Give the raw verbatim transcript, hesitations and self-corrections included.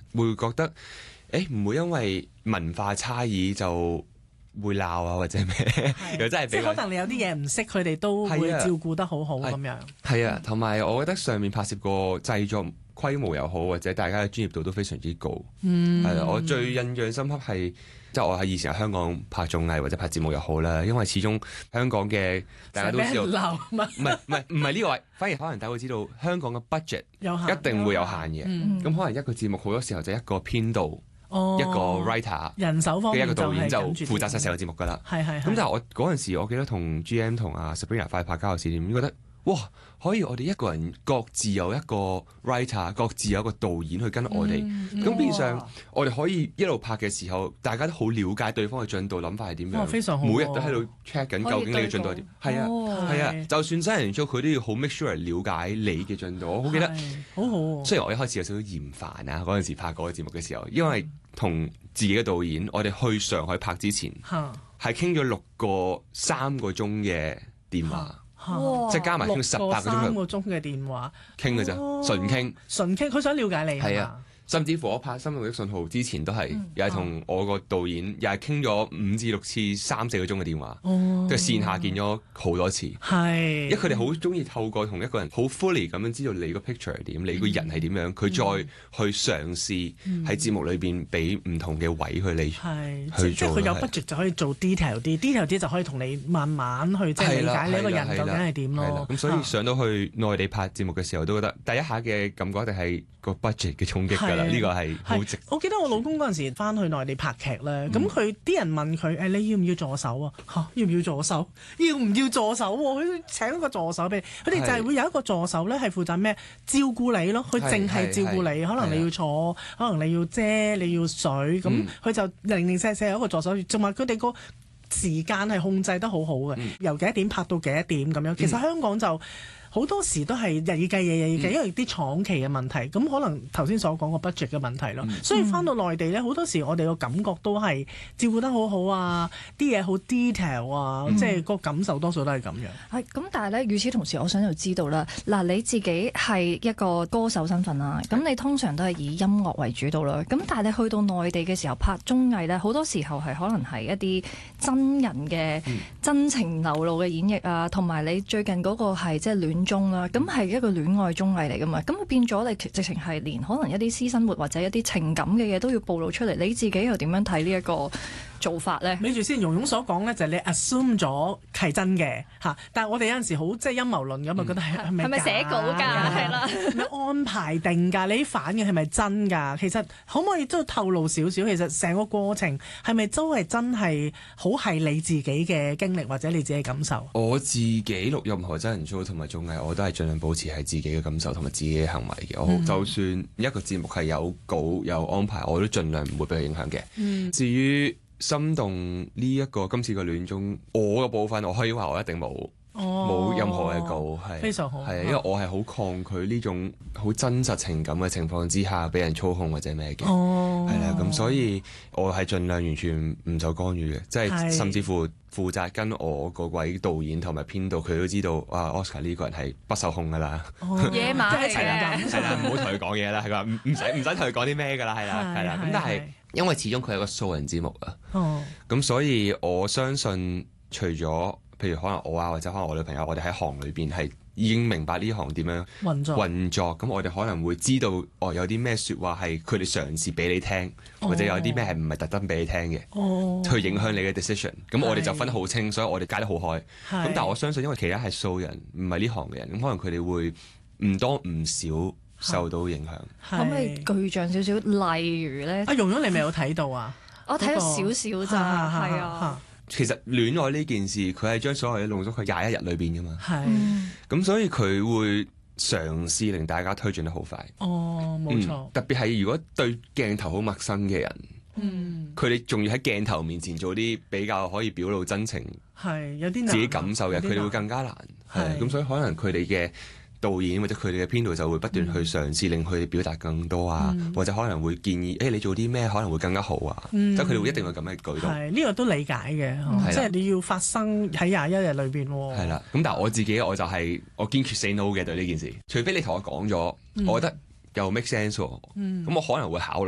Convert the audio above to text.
會覺得誒唔會因為文化差異就會鬧啊或者咩，又真係比較即係可能你有啲嘢唔識，佢哋都會照顧得好好咁樣。 係啊，同埋我覺得上面拍攝個製作規模又好，或者大家嘅專業度都非常之高。嗯，係啦，我最印象深刻係即係我喺以前喺香港拍綜藝或者拍節目又好啦，因為始終香港嘅大家都知道，唔係唔係唔係呢個位，反而可能大家會知道香港嘅 budget 一定會有限嘅。咁、嗯、可能一個節目好多時候就一個編導。哦、一個 writer 人手方面嘅一個導演就負責晒成個節目㗎啦。係係。咁但係我嗰陣時，我記得同 G M 同阿 Sabrina 快拍交流試點，覺得哇，可以我哋一個人各自有一個 writer， 各自有一個導演去跟我哋。咁、嗯、變相我哋可以一路拍嘅時候，大家都好了解對方嘅進度諗法係點樣。 非常好。 每日都喺度 check 緊究竟你嘅進度係點。係啊係啊，就算新人組佢都要好 make sure 了解你嘅進度。我好記得， 好好。雖然我一開始有少少嫌煩啊，嗰陣時拍嗰個節目嘅時候，因為同自己嘅導演，我哋去上海拍之前，係傾咗六個三個鐘嘅電話，即係加埋傾十八個鐘。 三個鐘嘅電話傾嘅咋，純傾， 純傾，佢想了解你係啊。 甚至乎我拍《心動的信號》之前都係，又係同我個導演，又係傾咗五至六次三四個鐘嘅電話，即係線下見咗好多次。係，因為佢哋好中意透過同一個人好 fully 咁樣知道你個 picture 係點，你個人係點樣，佢再去嘗試喺節目裏邊俾唔同嘅位佢你去做。 即係佢有 budget 就可以做 detail 啲，detail 啲就可以同你慢慢去即係理解你一個人究竟係點咯。 咁所以上到去內地拍節目嘅時候，都覺得第一下嘅感覺一定係個 budget 嘅衝擊㗎啦。呢個係好值。 我記得我老公嗰陣時翻去內地拍劇咧，咁佢啲人問佢誒，你要唔要助手啊？嚇，要唔要助手？要唔要助手喎？佢請一個助手俾你，佢哋就係會有一個助手咧，係負責咩？照顧你咯，佢淨係照顧你。可能你要坐，可能你要遮，你要水，咁佢就零零舍舍有一個助手，同埋佢哋個時間係控制得好好嘅，由幾多點拍到幾多點咁樣。其實香港就好多時都係日以繼夜、日以繼夜，因為啲廠期嘅問題，咁可能頭先所講個 budget 嘅問題咯。嗯、所以翻到內地咧，好多時我哋個感覺都係照顧得好好啊，啲嘢好 detail 啊，嗯、即係個感受多數都係咁樣。 係咁，但係咧，與此同時，我想就知道啦，嗱，你自己係一個歌手身份啦，咁你通常都係以音樂為主導啦。咁但係你去到內地嘅時候拍綜藝咧，好多時候係可能係一啲真人嘅真情流露嘅演繹啊，同埋你最近嗰個係即係戀綜啦，咁係一個戀愛綜藝嚟噶嘛，咁變咗你直情係連可能一啲私生活或者一啲情感嘅嘢都要暴露出嚟，你自己又點樣睇呢一個做法咧？ 咪住先，蓉蓉所講咧就係你 assume 咗係真嘅嚇，但係我哋有陣時好即係陰謀論咁啊，嗯、覺得係係咪係咪寫稿㗎？係啦， 咪安排定㗎？你反嘅係咪真㗎？其實可唔可以都透露少少？其實成個過程係咪都係真係好係你自己嘅經歷或者你自己嘅感受？ 我自己錄任何真人 show 同埋綜藝，我都係盡量保持係自己嘅感受同埋自己嘅行為嘅。嗯、我就算一個節目係有稿有安排，我都盡量唔會俾佢影響嘅。嗯、至於心動呢、這、一個今次嘅戀綜，我嘅部分我可以話我一定冇冇、哦、任何嘅稿，係非常好， 係因為我係好抗拒呢種好真實情感嘅情況之下俾人操控或者咩嘅，係啦、哦，咁所以我係盡量完全唔受干預嘅，即係甚至乎負責跟我嗰位導演同埋編導，佢都知道啊 Oscar 呢個人係不受控噶啦， 野馬嚟嘅， 係啦，唔好同佢講嘢啦，係話唔唔使唔使同佢講啲咩噶啦，係啦係啦，咁但係因為始終佢係個素人節目啊，咁、哦、所以我相信除咗譬如可能我啊，或者可能我女朋友，我哋喺行裏邊係已經明白呢行點樣運作，運作咁我哋可能會知道哦，有啲咩説話係佢哋嘗試俾你聽，哦、或者有啲咩係唔係特登俾你聽嘅，哦、去影響你嘅 decision。咁我哋就分得好清，是所以我哋解得好開。咁是但係我相信，因為其他係素人，唔係呢行嘅人，咁可能佢哋會唔多唔少受到影響。 可唔可以具象少少？例如咧， 阿蓉蓉你咪有睇到啊？ 我睇咗少少咋，係啊。 其實戀愛呢件事，佢係將所有嘢弄咗佢廿一日裏邊噶嘛。係是，咁、嗯、所以佢會嘗試令大家推進得好快。哦，冇錯、嗯。特別係如果對鏡頭好陌生嘅人，嗯，佢哋仲要喺鏡頭面前做啲比較可以表露真情，係有啲自己感受嘅，佢哋會更加難。係，咁所以可能佢哋嘅導演或者佢哋嘅編導就會不斷去嘗試令佢哋表達更多啊，嗯、或者可能會建議誒、欸、你做啲咩可能會更加好啊，即係佢哋會一定會咁樣舉動。係呢、呢個都理解嘅，嗯、即係你要發生喺廿一日裏邊。係啦，咁但係我自己我就係、是、我堅決 say no 嘅對呢件事，除非你同我講咗，嗯、我覺得又 make sense 喎，咁、嗯、我可能會考慮。